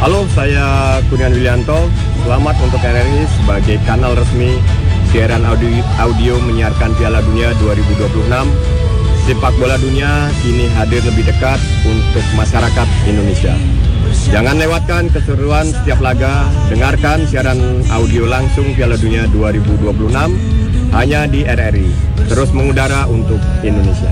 Halo, saya Kurniawan Willianto. Selamat untuk RRI sebagai kanal resmi siaran audio menyiarkan Piala Dunia 2026. Sepak bola dunia kini hadir lebih dekat untuk masyarakat Indonesia. Jangan lewatkan keseruan setiap laga. Dengarkan siaran audio langsung Piala Dunia 2026 hanya di RRI. Terus mengudara untuk Indonesia.